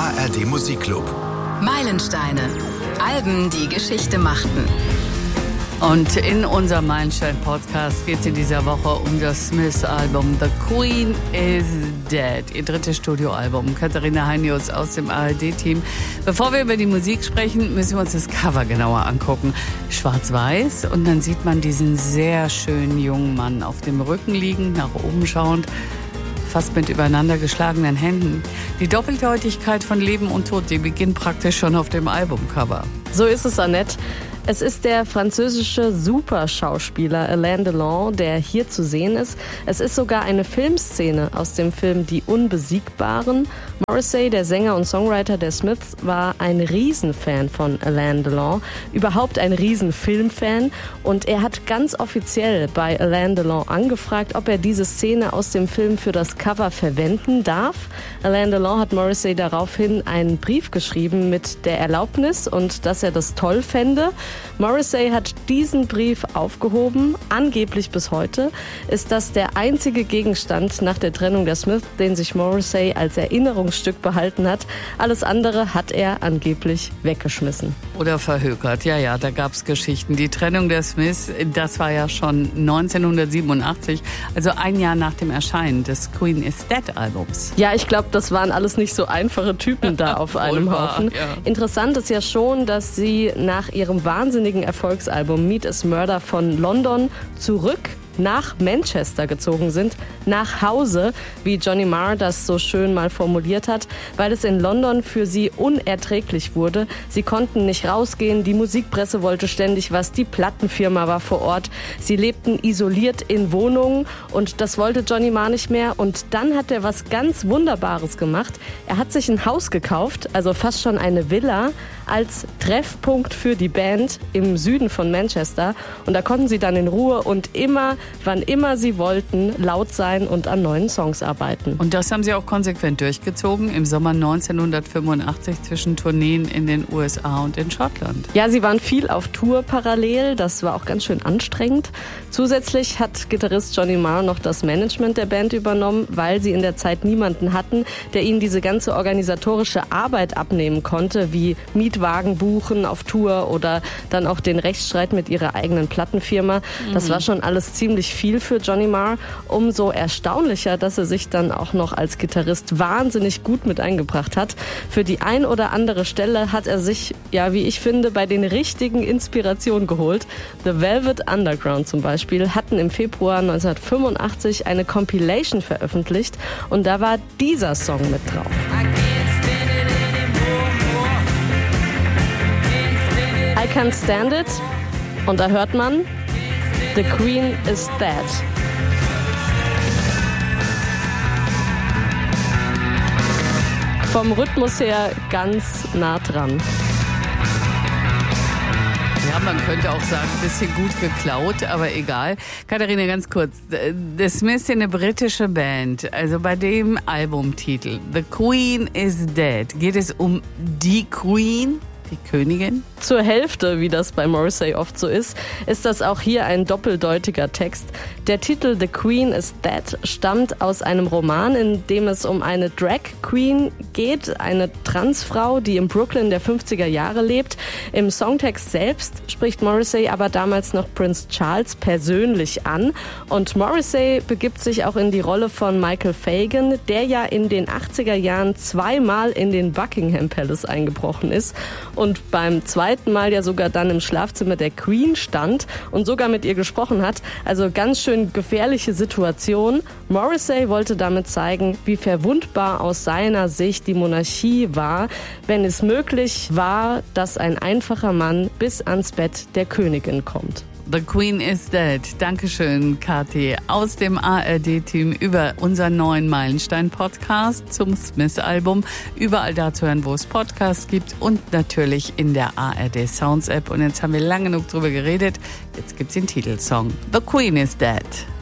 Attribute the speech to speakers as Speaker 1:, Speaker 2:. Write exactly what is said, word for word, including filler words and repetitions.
Speaker 1: A R D Musikclub.
Speaker 2: Meilensteine. Alben, die Geschichte machten.
Speaker 3: Und in unserem Meilenstein-Podcast geht es in dieser Woche um das Smiths-Album The Queen is Dead, ihr drittes Studioalbum. Katharina Heinius aus dem A R D-Team. Bevor wir über die Musik sprechen, müssen wir uns das Cover genauer angucken. Schwarz-weiß und dann sieht man diesen sehr schönen jungen Mann auf dem Rücken liegend, nach oben schauend, fast mit übereinander geschlagenen Händen. Die Doppeldeutigkeit von Leben und Tod, die beginnt praktisch schon auf dem Albumcover.
Speaker 4: So ist es, Annette. Es ist der französische Superschauspieler Alain Delon, der hier zu sehen ist. Es ist sogar eine Filmszene aus dem Film Die Unbesiegbaren. Morrissey, der Sänger und Songwriter der Smiths, war ein Riesenfan von Alain Delon, überhaupt ein Riesenfilmfan. Und er hat ganz offiziell bei Alain Delon angefragt, ob er diese Szene aus dem Film für das Cover verwenden darf. Alain Delon hat Morrissey daraufhin einen Brief geschrieben mit der Erlaubnis und dass er das toll fände. Morrissey hat diesen Brief aufgehoben. Angeblich bis heute ist das der einzige Gegenstand nach der Trennung der Smiths, den sich Morrissey als Erinnerungsstück behalten hat. Alles andere hat er angeblich weggeschmissen.
Speaker 3: Oder verhökert. Ja, ja, da gab es Geschichten. Die Trennung der Smiths, das war ja schon neunzehnhundertsiebenundachtzig, also ein Jahr nach dem Erscheinen des Queen is Dead Albums.
Speaker 4: Ja, ich glaube, das waren alles nicht so einfache Typen da auf einem Haufen. Ja. Interessant ist ja schon, dass sie nach ihrem wahnsinnigen Erfolgsalbum Meat is Murder von London zurück nach Manchester gezogen sind, nach Hause, wie Johnny Marr das so schön mal formuliert hat, weil es in London für sie unerträglich wurde. Sie konnten nicht rausgehen, die Musikpresse wollte ständig was, die Plattenfirma war vor Ort. Sie lebten isoliert in Wohnungen und das wollte Johnny Marr nicht mehr. Und dann hat er was ganz Wunderbares gemacht. Er hat sich ein Haus gekauft, also fast schon eine Villa, als Treffpunkt für die Band im Süden von Manchester. Und da konnten sie dann in Ruhe und immer, wann immer sie wollten, laut sein und an neuen Songs arbeiten.
Speaker 3: Und das haben sie auch konsequent durchgezogen im Sommer neunzehnhundertfünfundachtzig zwischen Tourneen in den U S A und in Schottland.
Speaker 4: Ja, sie waren viel auf Tour parallel. Das war auch ganz schön anstrengend. Zusätzlich hat Gitarrist Johnny Marr noch das Management der Band übernommen, weil sie in der Zeit niemanden hatten, der ihnen diese ganze organisatorische Arbeit abnehmen konnte, wie Mietwagen buchen auf Tour oder dann auch den Rechtsstreit mit ihrer eigenen Plattenfirma. Das war schon alles ziemlich viel für Johnny Marr. Umso erstaunlicher, dass er sich dann auch noch als Gitarrist wahnsinnig gut mit eingebracht hat. Für die ein oder andere Stelle hat er sich, ja, wie ich finde, bei den richtigen Inspirationen geholt. The Velvet Underground zum Beispiel hatten im Februar neunzehnhundertfünfundachtzig eine Compilation veröffentlicht und da war dieser Song mit drauf. I Can't Stand It. Und da hört man, The Queen is Dead. Vom Rhythmus her ganz nah dran.
Speaker 3: Ja, man könnte auch sagen, ein bisschen gut geklaut, aber egal. Katharina, ganz kurz. The Smiths sind eine britische Band. Also bei dem Albumtitel The Queen is Dead geht es um die Queen, die Königin?
Speaker 4: Zur Hälfte, wie das bei Morrissey oft so ist, ist das auch hier ein doppeldeutiger Text. Der Titel The Queen is Dead stammt aus einem Roman, in dem es um eine Drag Queen geht, eine Transfrau, die in Brooklyn der fünfziger Jahre lebt. Im Songtext selbst spricht Morrissey aber damals noch Prince Charles persönlich an. Und Morrissey begibt sich auch in die Rolle von Michael Fagan, der ja in den achtziger Jahren zweimal in den Buckingham Palace eingebrochen ist und beim zweiten Mal ja sogar dann im Schlafzimmer der Queen stand und sogar mit ihr gesprochen hat. Also ganz schön gefährliche Situation. Morrissey wollte damit zeigen, wie verwundbar aus seiner Sicht die Monarchie war, wenn es möglich war, dass ein einfacher Mann bis ans Bett der Königin kommt.
Speaker 3: The Queen is Dead. Dankeschön, Kathi, aus dem A R D-Team über unseren neuen Meilenstein-Podcast zum Smiths-Album. Überall da zu hören, wo es Podcasts gibt und natürlich in der A R D Sounds-App. Und jetzt haben wir lang genug drüber geredet. Jetzt gibt's den Titelsong. The Queen is Dead.